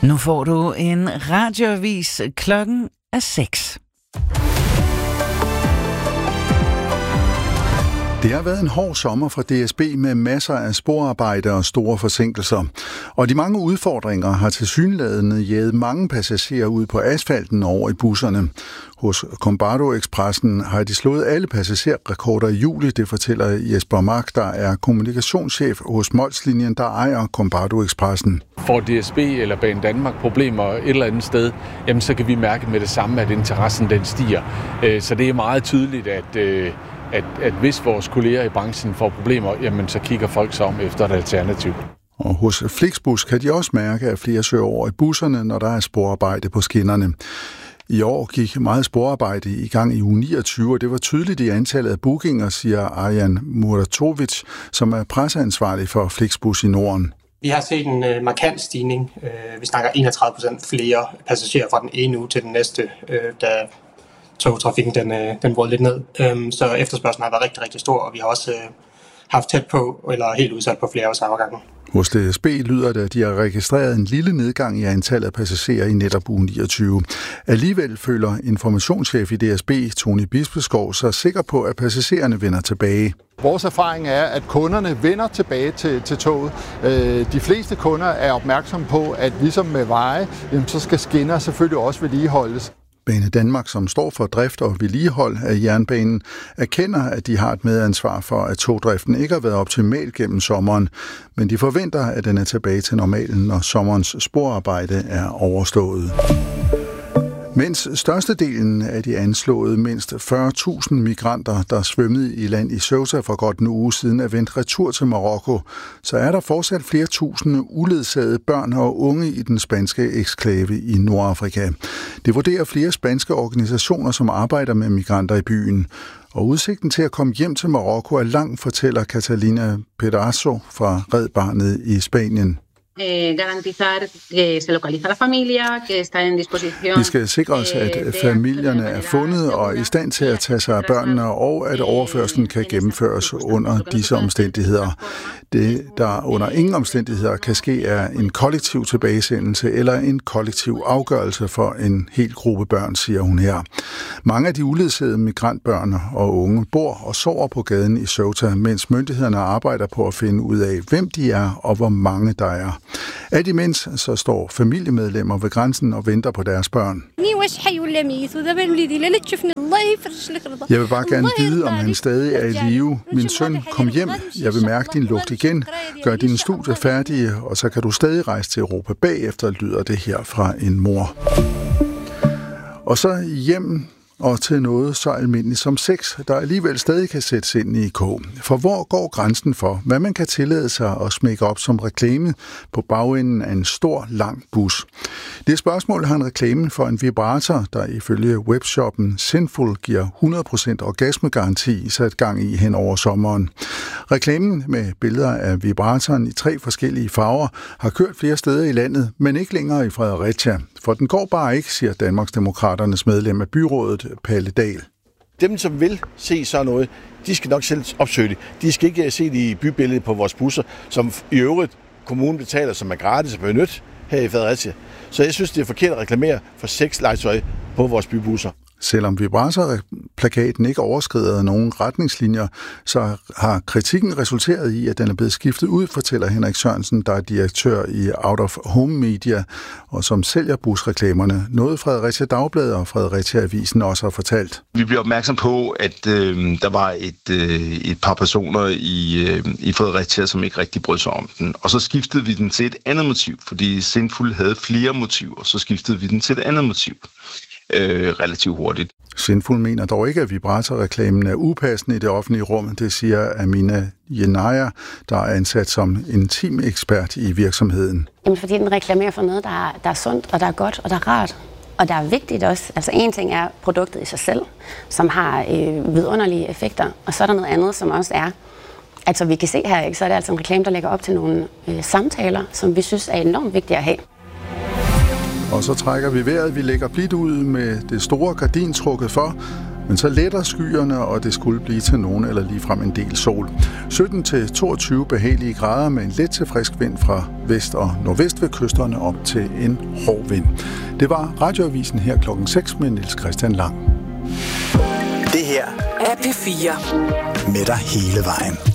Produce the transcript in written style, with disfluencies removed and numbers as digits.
Nu får du en radioavis. Klokken er 6. Det har været en hård sommer fra DSB med masser af sporarbejde og store forsinkelser. Og de mange udfordringer har tilsyneladende jaget mange passagerer ud på asfalten over i busserne. Hos Kombardo-ekspressen har de slået alle passagerrekorder i juli, det fortæller Jesper Mark, der er kommunikationschef hos Molslinjen, der ejer Kombardo-ekspressen. Får DSB eller Banedanmark problemer et eller andet sted, jamen så kan vi mærke med det samme, at interessen den stiger. Så det er meget tydeligt, at hvis vores kolleger i branchen får problemer, jamen så kigger folk sig om efter et alternativ. Og hos Flixbus kan de også mærke, at flere søger over i busserne, når der er sporarbejde på skinnerne. I år gik meget sporarbejde i gang i uge 29, og det var tydeligt i antallet af bookinger, siger Arjan Muratovic, som er presseansvarlig for Flixbus i Norden. Vi har set en markant stigning. Vi snakker 31% flere passagerer fra den ene uge til den næste, da togtrafikken den brød lidt ned. Så efterspørgslen har været rigtig, rigtig stor, og vi har også haft tæt på, eller helt udsat på flere afgange. Hos DSB lyder det, at de har registreret en lille nedgang i antallet af passagerer i netop uge 29. Alligevel føler informationschef i DSB, Tony Bispeskov, sig sikker på, at passagererne vender tilbage. Vores erfaring er, at kunderne vender tilbage til toget. De fleste kunder er opmærksomme på, at ligesom med veje, så skal skinner selvfølgelig også vedligeholdes. Banedanmark, som står for drift og vedligehold af jernbanen, erkender, at de har et medansvar for, at togdriften ikke har været optimal gennem sommeren, men de forventer, at den er tilbage til normalen, når sommerens sporarbejde er overstået. Mens størstedelen af de anslåede mindst 40.000 migranter, der svømmede i land i Ceuta for godt en uge siden, er vendt retur til Marokko, så er der fortsat flere tusinde uledsagede børn og unge i den spanske eksklave i Nordafrika. Det vurderer flere spanske organisationer, som arbejder med migranter i byen. Og udsigten til at komme hjem til Marokko er lang, fortæller Catalina Pedrazo fra Red Barnet i Spanien. Vi skal sikre os, at familierne er fundet og i stand til at tage sig af børnene, og at overførslen kan gennemføres under disse omstændigheder. Det, der under ingen omstændigheder kan ske, er en kollektiv tilbagesendelse eller en kollektiv afgørelse for en hel gruppe børn, siger hun her. Mange af de uledsagede migrantbørn og unge bor og sover på gaden i Ceuta, mens myndighederne arbejder på at finde ud af, hvem de er og hvor mange der er. Alt imens så står familiemedlemmer ved grænsen og venter på deres børn. Jeg vil bare gerne vide, om han stadig er i live. Min søn, kom hjem. Jeg vil mærke din lugt igen. Gør dine studier færdige, og så kan du stadig rejse til Europa bagefter, lyder det her fra en mor. Og så hjem og til noget så almindeligt som sex, der alligevel stadig kan sættes ind i kog. For hvor går grænsen for, hvad man kan tillade sig at smække op som reklame på bagenden af en stor, lang bus? Det spørgsmål har en reklame for en vibrator, der ifølge webshoppen Sinful giver 100% orgasmegaranti sat gang i hen over sommeren. Reklamen med billeder af vibratoren i 3 forskellige farver har kørt flere steder i landet, men ikke længere i Fredericia. For den går bare ikke, siger Danmarksdemokraternes medlem af byrådet, Palle Dahl. Dem, som vil se sådan noget, de skal nok selv opsøge det. De skal ikke se det i bybilledet på vores busser, som i øvrigt kommunen betaler, som er gratis at benytte her i Fredericia. Så jeg synes, det er forkert at reklamere for sexlegetøj på vores bybusser. Selvom vibratorplakaten ikke overskrider nogen retningslinjer, så har kritikken resulteret i, at den er blevet skiftet ud, fortæller Henrik Sørensen, der er direktør i Out of Home Media, og som sælger busreklamerne. Noget Fredericia Dagblad og Fredericia Avisen også har fortalt. Vi blev opmærksom på, at der var et par personer i Fredericia, som ikke rigtig brød sig om den. Og så skiftede vi den til et andet motiv, fordi Sinful havde flere motiver, så skiftede vi den til et andet motiv. Relativt hurtigt. Sinful mener dog ikke, at vibratorreklamen er upassende i det offentlige rum. Det siger Amina Jenaya, der er ansat som intim ekspert i virksomheden. Jamen, fordi den reklamerer for noget, der er sundt, og der er godt, og der er rart. Og der er vigtigt også. Altså en ting er produktet i sig selv, som har vidunderlige effekter. Og så er der noget andet, som også er, altså vi kan se her, ikke, så er det altså en reklame, der lægger op til nogle samtaler, som vi synes er enormt vigtige at have. Og så trækker vi vejret. Vi lægger blidt ud med det store gardin trukket for, Men så letter skyerne, og det skulle blive til nogen eller ligefrem en del sol. 17-22 behagelige grader med en let til frisk vind fra vest og nordvest ved kysterne op til en hård vind. Det var Radioavisen her klokken 6 med Niels Christian Lang. Det her er P4 med dig hele vejen.